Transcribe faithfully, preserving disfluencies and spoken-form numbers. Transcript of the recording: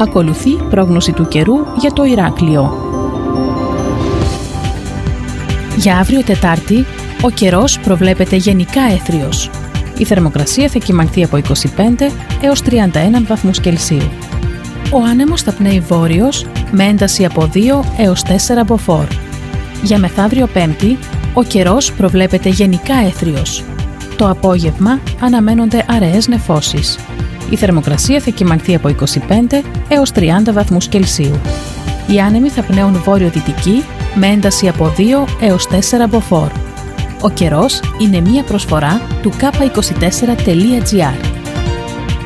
Ακολουθεί πρόγνωση του καιρού για το Ηράκλειο. Για αύριο Τετάρτη, ο καιρός προβλέπεται γενικά έθριος. Η θερμοκρασία θα κυμανθεί από είκοσι πέντε έως τριάντα ένα βαθμούς Κελσίου. Ο άνεμος θα πνέει βόρειος με ένταση από δύο έως τέσσερα μποφόρ. Για μεθαύριο Πέμπτη, ο καιρός προβλέπεται γενικά έθριος. Το απόγευμα αναμένονται αραιές νεφώσεις. Η θερμοκρασία θα κυμανθεί από είκοσι πέντε έως τριάντα βαθμούς Κελσίου. Οι άνεμοι θα πνέουν βόρειο-δυτική με ένταση από δύο έως τέσσερα μποφόρ. Ο καιρός είναι μία προσφορά του κάπα είκοσι τέσσερα τελεία τζι άρ.